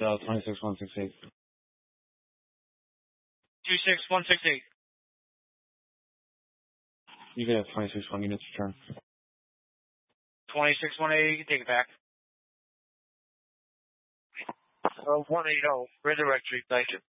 26168. 26168. You can have 261 units return. 2618, you can take it back. 180, red directory, thank you.